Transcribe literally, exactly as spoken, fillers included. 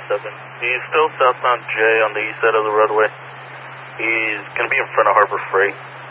seven. He's still southbound J on the east side of the roadway. He's going to be in front of Harbor Freight.